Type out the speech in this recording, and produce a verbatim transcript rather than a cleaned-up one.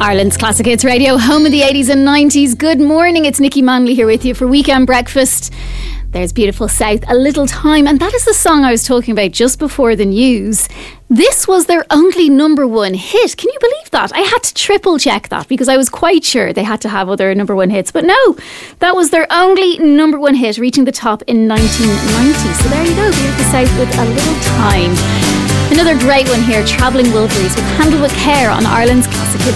Ireland's Classic Hits Radio, home of the eighties and nineties. Good morning, it's Nikki Manley here with you for Weekend Breakfast. There's Beautiful South, A Little Time, and that is the song I was talking about just before the news. This was their only number one hit. Can you believe that? I had to triple check that because I was quite sure they had to have other number one hits. But no, that was their only number one hit, reaching the top in nineteen ninety. So there you go, Beautiful South with A Little Time. Another great one here, Travelling Wilburys with Handle With Care on Ireland's Classic Hits